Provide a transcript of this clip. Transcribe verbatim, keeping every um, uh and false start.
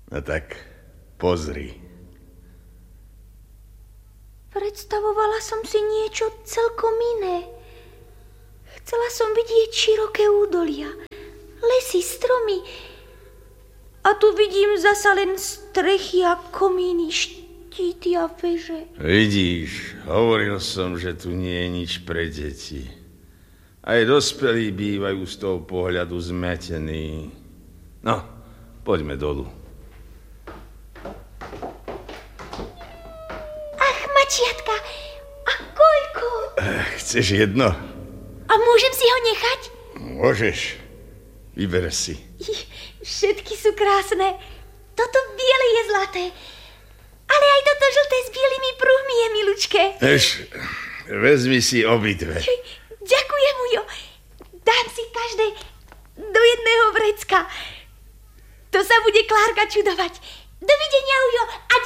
No tak pozri. Predstavovala som si niečo celkom iné. Chcela som vidieť široké údolia, lesy, stromy. A tu vidím zasa len strechy a komíny, štíty a veže. Vidíš, hovoril som, že tu nie je nič pre deti. Aj dospelí bývajú z toho pohľadu zmetení. No, poďme dolu. Ach, mačiatka, a koľko? Chceš jedno? A môžem si ho nechať? Môžeš. Vyber si. Všetky sú krásne. Toto biele je zlaté. Ale aj toto žlté s bielými pruhmi je milučké. Eš, vezmi si obidve. Ďakujem, Ujo. Dám si každé do jedného vrecka. To sa bude Klárka čudovať. Dovidenia, Ujo, a